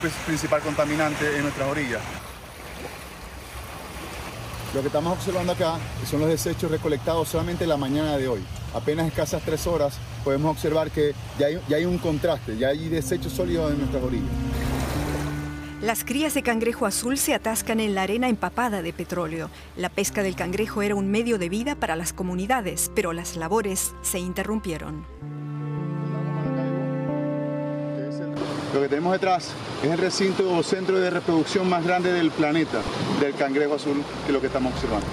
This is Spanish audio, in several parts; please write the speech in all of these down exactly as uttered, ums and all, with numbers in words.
Principal contaminante en nuestras orillas. Lo que estamos observando acá son los desechos recolectados solamente la mañana de hoy. Apenas escasas tres horas podemos observar que ya hay, ya hay un contraste, ya hay desechos sólidos en nuestras orillas. Las crías de cangrejo azul se atascan en la arena empapada de petróleo. La pesca del cangrejo era un medio de vida para las comunidades, pero las labores se interrumpieron. Lo que tenemos detrás es el recinto o centro de reproducción más grande del planeta, del cangrejo azul, que es lo que estamos observando.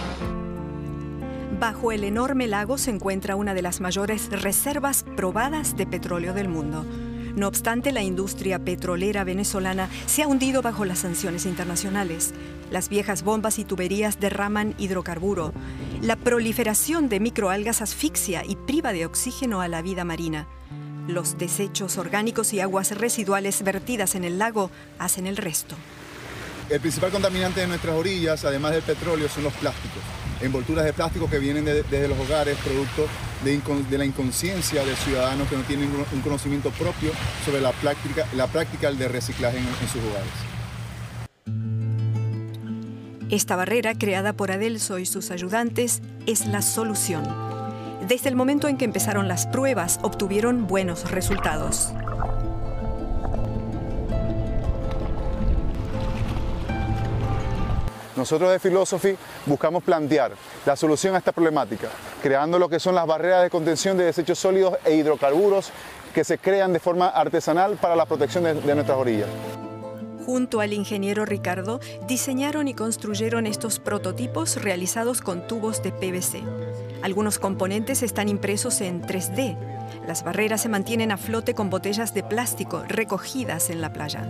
Bajo el enorme lago se encuentra una de las mayores reservas probadas de petróleo del mundo. No obstante, la industria petrolera venezolana se ha hundido bajo las sanciones internacionales. Las viejas bombas y tuberías derraman hidrocarburo. La proliferación de microalgas asfixia y priva de oxígeno a la vida marina. Los desechos orgánicos y aguas residuales vertidas en el lago hacen el resto. El principal contaminante de nuestras orillas, además del petróleo, son los plásticos. Envolturas de plástico que vienen de, desde los hogares, producto de, de la inconsciencia de ciudadanos que no tienen un conocimiento propio sobre la práctica, la práctica de reciclaje en, en sus hogares. Esta barrera, creada por Adelso y sus ayudantes, es la solución. Desde el momento en que empezaron las pruebas, obtuvieron buenos resultados. Nosotros de Philosophy buscamos plantear la solución a esta problemática, creando lo que son las barreras de contención de desechos sólidos e hidrocarburos que se crean de forma artesanal para la protección de, de nuestras orillas. Junto al ingeniero Ricardo, diseñaron y construyeron estos prototipos realizados con tubos de P V C. Algunos componentes están impresos en tres D. Las barreras se mantienen a flote con botellas de plástico recogidas en la playa.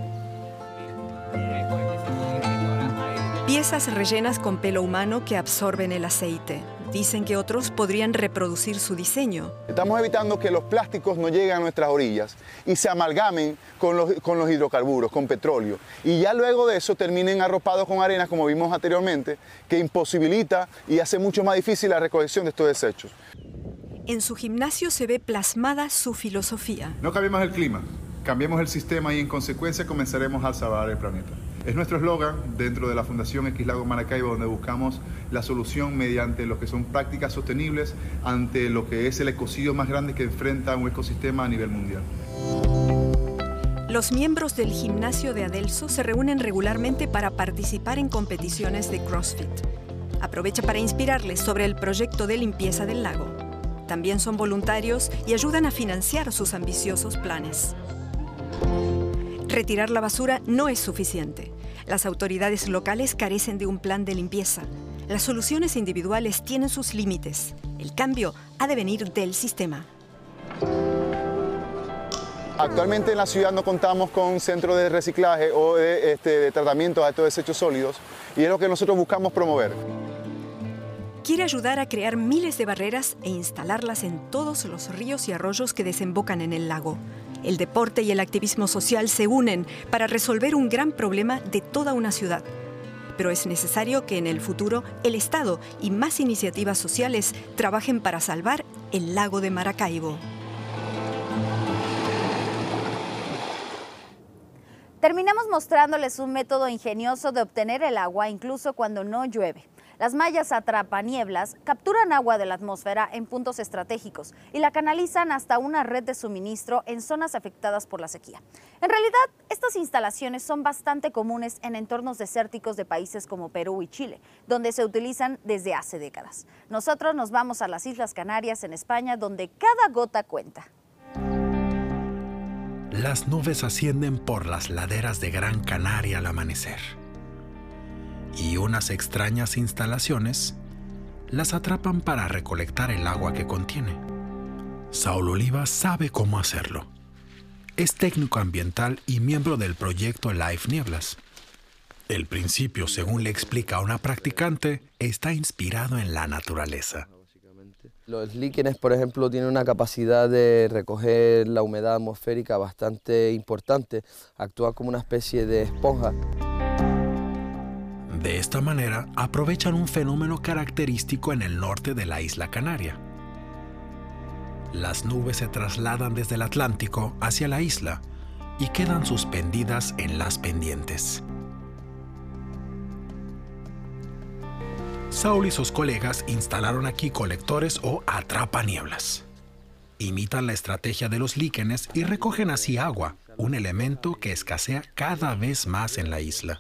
Piezas rellenas con pelo humano que absorben el aceite. Dicen que otros podrían reproducir su diseño. Estamos evitando que los plásticos no lleguen a nuestras orillas y se amalgamen con los, con los hidrocarburos, con petróleo. Y ya luego de eso terminen arropados con arena, como vimos anteriormente, que imposibilita y hace mucho más difícil la recolección de estos desechos. En su gimnasio se ve plasmada su filosofía. No cambiemos el clima, cambiemos el sistema y en consecuencia comenzaremos a salvar el planeta. Es nuestro eslogan dentro de la Fundación X Lago Maracaibo, donde buscamos la solución mediante lo que son prácticas sostenibles ante lo que es el ecocidio más grande que enfrenta un ecosistema a nivel mundial. Los miembros del gimnasio de Adelso se reúnen regularmente para participar en competiciones de CrossFit. Aprovecha para inspirarles sobre el proyecto de limpieza del lago. También son voluntarios y ayudan a financiar sus ambiciosos planes. Retirar la basura no es suficiente. Las autoridades locales carecen de un plan de limpieza. Las soluciones individuales tienen sus límites. El cambio ha de venir del sistema. Actualmente en la ciudad no contamos con centros de reciclaje o de, este, de tratamiento de estos desechos sólidos y es lo que nosotros buscamos promover. Quiere ayudar a crear miles de barreras e instalarlas en todos los ríos y arroyos que desembocan en el lago. El deporte y el activismo social se unen para resolver un gran problema de toda una ciudad. Pero es necesario que en el futuro el Estado y más iniciativas sociales trabajen para salvar el lago de Maracaibo. Terminamos mostrándoles un método ingenioso de obtener el agua incluso cuando no llueve. Las mallas atrapanieblas capturan agua de la atmósfera en puntos estratégicos y la canalizan hasta una red de suministro en zonas afectadas por la sequía. En realidad, estas instalaciones son bastante comunes en entornos desérticos de países como Perú y Chile, donde se utilizan desde hace décadas. Nosotros nos vamos a las Islas Canarias, en España, donde cada gota cuenta. Las nubes ascienden por las laderas de Gran Canaria al amanecer. Y unas extrañas instalaciones las atrapan para recolectar el agua que contiene. Saúl Oliva sabe cómo hacerlo. Es técnico ambiental y miembro del proyecto Life Nieblas. El principio, según le explica a una practicante, está inspirado en la naturaleza. Los líquenes, por ejemplo, tienen una capacidad de recoger la humedad atmosférica bastante importante, actúan como una especie de esponja. De esta manera, aprovechan un fenómeno característico en el norte de la isla Canaria. Las nubes se trasladan desde el Atlántico hacia la isla, y quedan suspendidas en las pendientes. Saul y sus colegas instalaron aquí colectores o atrapanieblas. Imitan la estrategia de los líquenes y recogen así agua, un elemento que escasea cada vez más en la isla.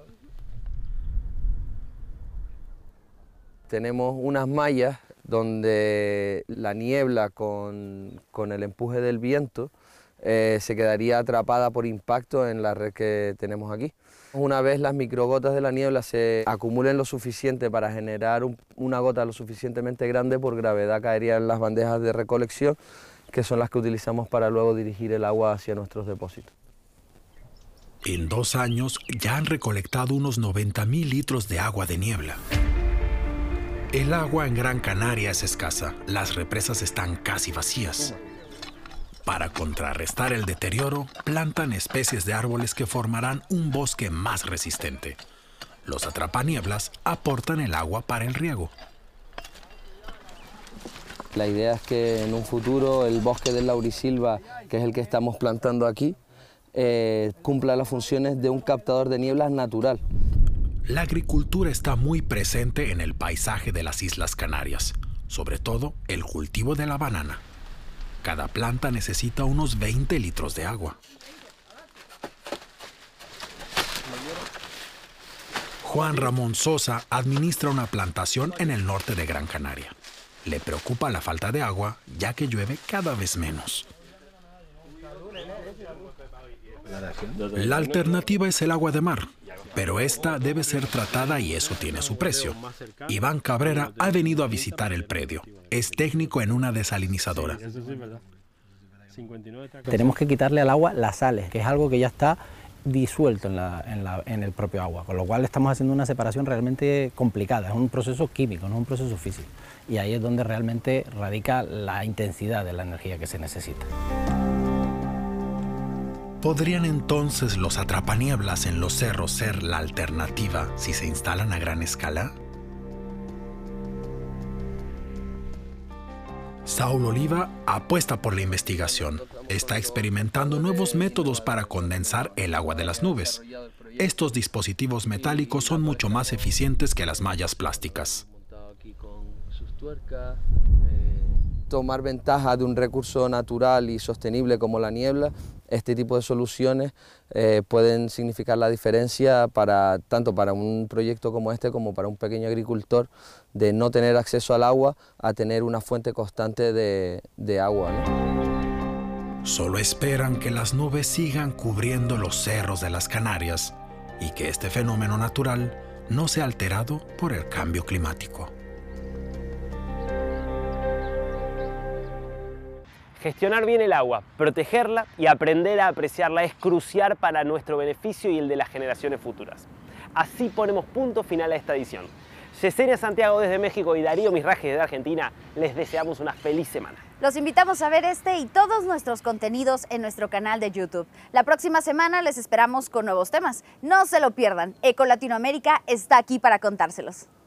Tenemos unas mallas donde la niebla con, con el empuje del viento eh, se quedaría atrapada por impacto en la red que tenemos aquí. Una vez las microgotas de la niebla se acumulen lo suficiente para generar un, una gota lo suficientemente grande, por gravedad caería en las bandejas de recolección, que son las que utilizamos para luego dirigir el agua hacia nuestros depósitos. En dos años ya han recolectado unos noventa mil litros de agua de niebla. El agua en Gran Canaria es escasa, las represas están casi vacías. Para contrarrestar el deterioro, plantan especies de árboles que formarán un bosque más resistente. Los atrapanieblas aportan el agua para el riego. La idea es que en un futuro el bosque del laurisilva, que es el que estamos plantando aquí, eh, cumpla las funciones de un captador de nieblas natural. La agricultura está muy presente en el paisaje de las Islas Canarias, sobre todo el cultivo de la banana. Cada planta necesita unos veinte litros de agua. Juan Ramón Sosa administra una plantación en el norte de Gran Canaria. Le preocupa la falta de agua, ya que llueve cada vez menos. La alternativa es el agua de mar, pero esta debe ser tratada y eso tiene su precio. Iván Cabrera ha venido a visitar el predio. Es técnico en una desalinizadora. Tenemos que quitarle al agua las sales, que es algo que ya está disuelto en, la, en, la, en el propio agua, con lo cual estamos haciendo una separación realmente complicada. Es un proceso químico, no es un proceso físico. Y ahí es donde realmente radica la intensidad de la energía que se necesita. ¿Podrían entonces los atrapanieblas en los cerros ser la alternativa si se instalan a gran escala? Saul Oliva apuesta por la investigación. Está experimentando nuevos métodos para condensar el agua de las nubes. Estos dispositivos metálicos son mucho más eficientes que las mallas plásticas. Tomar ventaja de un recurso natural y sostenible como la niebla, este tipo de soluciones eh, pueden significar la diferencia para, tanto para un proyecto como este como para un pequeño agricultor, de no tener acceso al agua a tener una fuente constante de, de agua, ¿no? Solo esperan que las nubes sigan cubriendo los cerros de las Canarias y que este fenómeno natural no sea alterado por el cambio climático. Gestionar bien el agua, protegerla y aprender a apreciarla es crucial para nuestro beneficio y el de las generaciones futuras. Así ponemos punto final a esta edición. Yesenia Santiago desde México y Darío Misraje desde Argentina, les deseamos una feliz semana. Los invitamos a ver este y todos nuestros contenidos en nuestro canal de YouTube. La próxima semana les esperamos con nuevos temas. No se lo pierdan, Eco Latinoamérica está aquí para contárselos.